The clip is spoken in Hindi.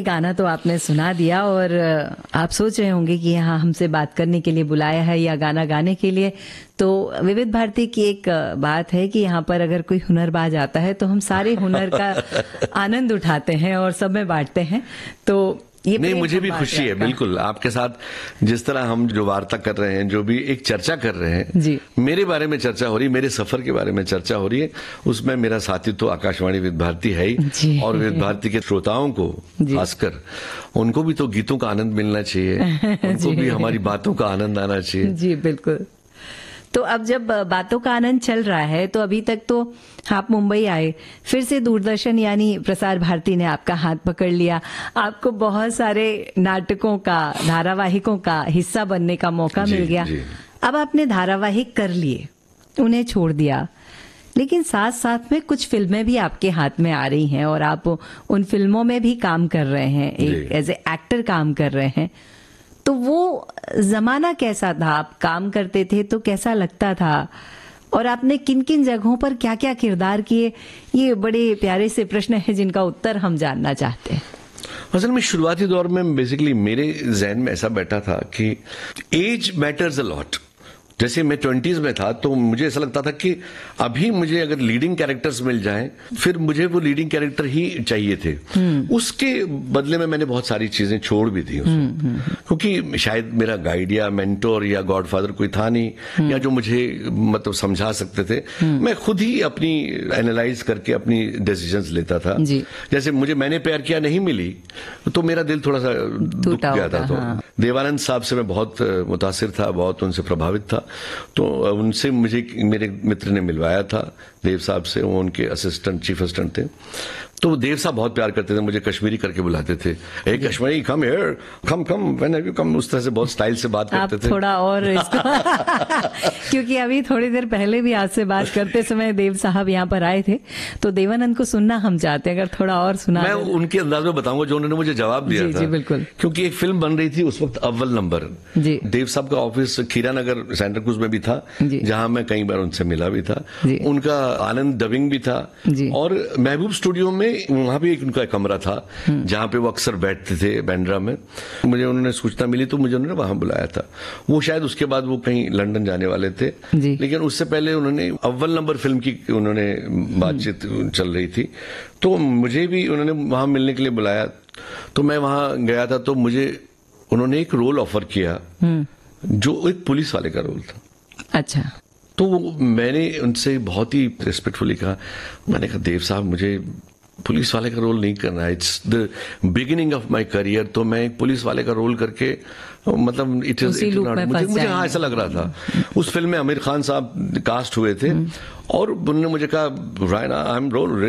गाना तो आपने सुना दिया और आप सोच रहे होंगे कि यहाँ हमसे बात करने के लिए बुलाया है या गाना गाने के लिए। तो विविध भारती की एक बात है कि यहाँ पर अगर कोई हुनरबाज आता है तो हम सारे हुनर का आनंद उठाते हैं और सब में बांटते हैं। तो ये नहीं, मुझे भी खुशी है बिल्कुल आपके साथ जिस तरह हम जो वार्ता कर रहे हैं, जो भी एक चर्चा कर रहे हैं जी। मेरे बारे में चर्चा हो रही है, मेरे सफर के बारे में चर्चा हो रही है, उसमें मेरा साथी तो आकाशवाणी विविध भारती है ही, और विविध भारती के श्रोताओं को खासकर उनको भी तो गीतों का आनंद मिलना चाहिए, उनको भी हमारी बातों का आनंद आना चाहिए। जी बिल्कुल। तो अब जब बातों का आनंद चल रहा है तो अभी तक तो आप मुंबई आए, फिर से दूरदर्शन यानी प्रसार भारती ने आपका हाथ पकड़ लिया, आपको बहुत सारे नाटकों का, धारावाहिकों का हिस्सा बनने का मौका मिल गया। अब आपने धारावाहिक कर लिए, उन्हें छोड़ दिया, लेकिन साथ साथ में कुछ फिल्में भी आपके हाथ में आ रही हैं और आप उन फिल्मों में भी काम कर रहे हैं, एक एज ए एक्टर काम कर रहे हैं। तो वो जमाना कैसा था? आप काम करते थे तो कैसा लगता था और आपने किन किन जगहों पर क्या क्या किरदार किए? ये बड़े प्यारे से प्रश्न है जिनका उत्तर हम जानना चाहते हैं। असल में शुरुआती दौर में बेसिकली मेरे जहन में ऐसा बैठा था कि एज मैटर्स अ लॉट। जैसे मैं 20s में था तो मुझे ऐसा लगता था कि अभी मुझे अगर लीडिंग कैरेक्टर्स मिल जाएं फिर मुझे वो लीडिंग कैरेक्टर ही चाहिए थे। उसके बदले में मैंने बहुत सारी चीजें छोड़ भी दी क्योंकि शायद मेरा गाइड या मेंटोर या गॉडफादर कोई था नहीं, या जो मुझे मतलब समझा सकते थे। मैं खुद ही अपनी एनालाइज करके अपनी डिसीजंस लेता था। जैसे मुझे मैंने प्यार किया नहीं मिली तो मेरा दिल थोड़ा सा दुख गया था। तो देवानंद साहब से मैं बहुत मुतासिर था, बहुत उनसे प्रभावित था। तो उनसे मुझे मेरे मित्र ने मिलवाया था, देव साहब से, वो उनके असिस्टेंट, चीफ असिस्टेंट थे। तो देव साहब बहुत प्यार करते थे, मुझे कश्मीरी करके बुलाते थे, ए Kashmiri come here, come come when have you come, उस तरह से बहुत स्टाइल से बात करते थे। थोड़ा और इसको क्योंकि अभी थोड़ी देर पहले भी आपसे बात करते समय देव साहब यहाँ पर आए थे, तो देवानंद को सुनना हम चाहते हैं, अगर थोड़ा और सुना। मैं उनके अंदाज में बताऊंगा जो उन्होंने मुझे जवाब दिया था। जी बिल्कुल। क्योंकि एक फिल्म बन रही थी उस वक्त, अव्वल नंबर। देव साहब का ऑफिस खीरा नगर सेंट्रल क्रूज में भी था, जहां मैं कई बार उनसे मिला भी था। उनका आनंद डबिंग भी था, और महबूब स्टूडियो में वहां भी एक उनका कमरा था जहां पे वो अक्सर बैठते थे बांद्रा में। मुझे उन्होंने सूचना मिली तो मुझे उन्होंने वहां बुलाया था। वो शायद उसके बाद वो कहीं लंदन जाने वाले थे, लेकिन उससे पहले उन्होंने अव्वल नंबर फिल्म की उन्होंने बातचीत चल रही थी, तो मुझे भी उन्होंने वहां मिलने के लिए बुलाया। तो मैं वहां गया था, तो मुझे उन्होंने एक रोल ऑफर किया जो एक पुलिस वाले का रोल था। अच्छा। तो मैंने उनसे बहुत ही रिस्पेक्टफुली कहा, मैंने कहा देव साहब मुझे पुलिस वाले का रोल नहीं करना है, it's the beginning of my career. तो मैं एक पुलिस वाले का रोल करके मतलब इट इज मुझे हाँ ऐसा लग रहा था। उस फिल्म में आमिर खान साहब कास्ट हुए थे और उन्होंने मुझे कहा रायना आई एम रोल